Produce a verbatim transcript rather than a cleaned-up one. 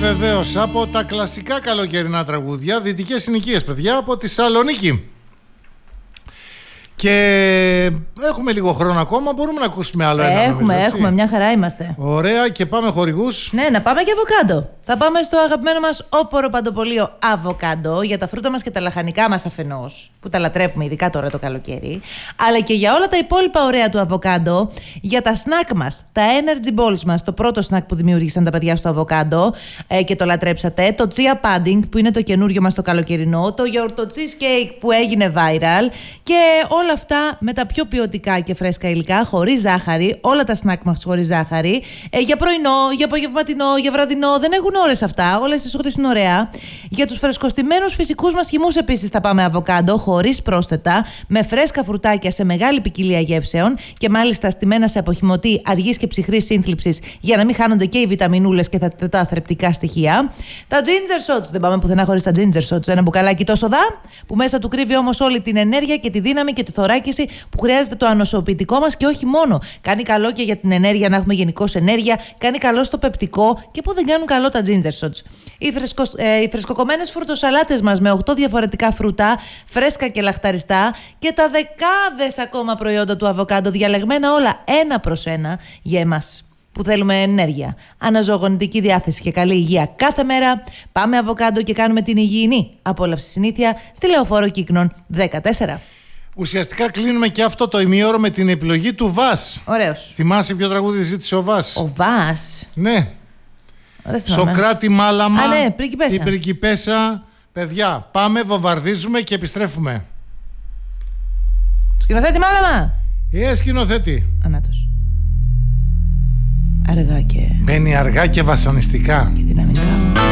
βεβαίως από τα κλασικά καλοκαιρινά τραγούδια, δυτικές συνοικίες, παιδιά, από τη Σαλονίκη. Και έχουμε λίγο χρόνο ακόμα, μπορούμε να ακούσουμε άλλο ένα. Έχουμε, νομίζω, έχουμε, μια χαρά είμαστε. Ωραία, και πάμε χορηγούς. Ναι, να πάμε και αβοκάντο. Θα πάμε στο αγαπημένο μας όπορο παντοπολείο Αβοκάντο για τα φρούτα μας και τα λαχανικά μας αφενός, που τα λατρεύουμε ειδικά τώρα το καλοκαίρι, αλλά και για όλα τα υπόλοιπα ωραία του αβοκάντο, για τα σνακ μας, τα energy balls μας, το πρώτο σνακ που δημιούργησαν τα παιδιά στο αβοκάντο ε, και το λατρέψατε, το chia pudding που είναι το καινούριο μας το καλοκαιρινό, το γιαουρτο cheesecake που έγινε viral και όλα αυτά με τα πιο ποιοτικά και φρέσκα υλικά, χωρίς ζάχαρη, όλα τα σνακ μας χωρίς ζάχαρη, ε, για πρωινό, για απογευματινό, για βραδινό, δεν έχουν ώρες αυτά, όλες τις ώρες είναι ωραία. Για τους φρεσκοστημένους φυσικούς μας χυμούς επίσης θα πάμε αβοκάντο, χωρίς πρόσθετα, με φρέσκα φρουτάκια σε μεγάλη ποικιλία γεύσεων και μάλιστα στημένα σε αποχυμωτή αργής και ψυχρής σύνθλιψης για να μην χάνονται και οι βιταμινούλες και τα, τα θρεπτικά στοιχεία. Τα ginger shots, δεν πάμε πουθενά χωρίς τα ginger shots. Ένα μπουκαλάκι τόσο δα, που μέσα του κρύβει όμως όλη την ενέργεια και τη δύναμη και τη θωράκιση που χρειάζεται το ανοσοποιητικό μας και όχι μόνο. Κάνει καλό και για την ενέργεια, να έχουμε γενικώς ενέργεια, κάνει καλό στο πεπτικό και που δεν κάνουν καλό τα ginger shots. Οι, φρεσκο, ε, οι φρεσκοκομμένες φρουτοσαλάτες μας με οκτώ διαφορετικά φρούτα, φρέσκα και λαχταριστά και τα δεκάδες ακόμα προϊόντα του αβοκάντο, διαλεγμένα όλα ένα προς ένα για εμάς που θέλουμε ενέργεια, αναζωογονητική διάθεση και καλή υγεία κάθε μέρα. Πάμε αβοκάντο και κάνουμε την υγιεινή απόλαυση συνήθεια στη Λεωφόρο Κύκνων δεκατέσσερα. Ουσιαστικά κλείνουμε και αυτό το ημίωρο με την επιλογή του Βας. Ωραίος. Θυμάσαι ποιο τραγούδι ζήτησε ο Βας? Ο Βας. Ναι. Σοκράτη Μάλαμα. Α, ναι, Πριγκιπέσα. Την Πριγκιπέσα. Παιδιά, πάμε, βομβαρδίζουμε και επιστρέφουμε. Σκηνοθέτη Μάλαμα. Ε, σκηνοθέτη. Ανάτος. Αργά και... Μπαίνει αργά και βασανιστικά. Και δυναμικά.